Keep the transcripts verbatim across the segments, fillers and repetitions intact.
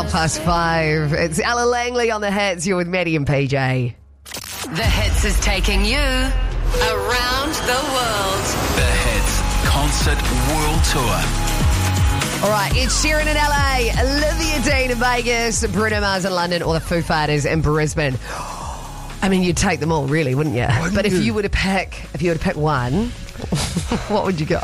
Past five. It's Ella Langley on the hits. You're with Maddie and P J. The Hits is taking you around the world. The Hits Concert World Tour. All right, it's Sheeran in L A, Olivia Dean in Vegas, Bruno Mars in London, or the Foo Fighters in Brisbane. I mean, you'd take them all, really, wouldn't you? Wouldn't but if you? you were to pick, if you were to pick one, what would you go?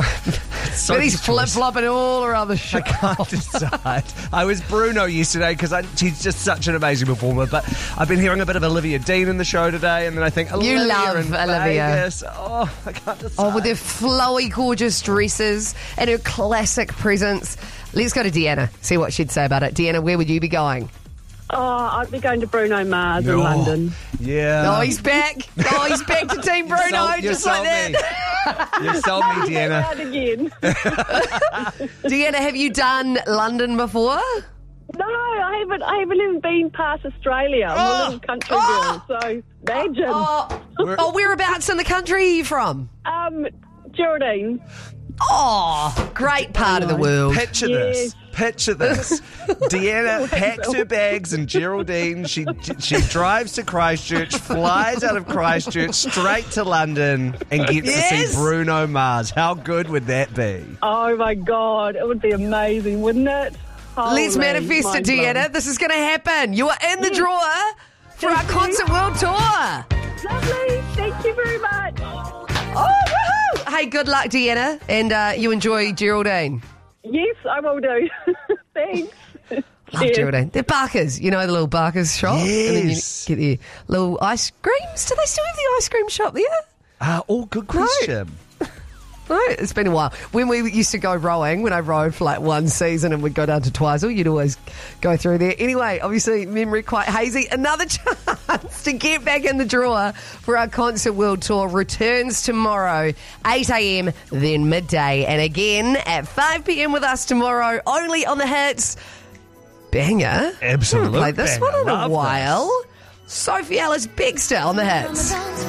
So But he's choice. flip-flopping all around the show. I can't decide. I was Bruno yesterday because she's just such an amazing performer. But I've been hearing a bit of Olivia Dean in the show today, and then I think Olivia love in Olivia. Vegas. Oh, I can't decide. Oh, with her flowy, gorgeous dresses and her classic presence. Let's go to Deanna, see what she'd say about it. Deanna, where would you be going? Oh, I'd be going to Bruno Mars in Oh, London. Yeah. Oh, he's back. Oh, he's back to Team Bruno, sold- you just sold like me. that. You sold me, Deanna. Out again. Deanna, have you done London before? No, I haven't. I haven't even been past Australia. I'm Oh. a little country Oh. girl, so imagine. Oh, Where- oh, whereabouts in the country are you from? Um, Geraldine. Oh, great part of the world. Picture Yes. this. Picture this. Deanna packs her bags in Geraldine. She she drives to Christchurch, flies out of Christchurch straight to London, and gets to Yes. see Bruno Mars. How good would that be? Oh my God, it would be amazing, wouldn't it? Let's Holy manifest it, mind blown. Deanna. This is going to happen. You are in the draw for our Thank you. Concert World Tour. Lovely. Thank you very much. Oh, woohoo! Hey, good luck, Deanna, and uh, you enjoy Geraldine. Yes, I will do. Thanks. Love Cheers. Geraldine. They're Barkers. You know the little Barkers shop? And then you Yes. get the little ice creams. Do they still have the ice cream shop there? Ah, oh, good question. No, it's been a while. When we used to go rowing, when I rowed for like one season and we'd go down to Twizel, you'd always go through there. Anyway, obviously, memory quite hazy. Another chance to get back in the drawer for our Concert World Tour returns tomorrow, eight a.m, then midday. And again at five p.m. with us tomorrow, only on the hits. Banger. Absolute Haven't played this banger. one in a Love this. while. Sophie Ellis Bextor on the hits.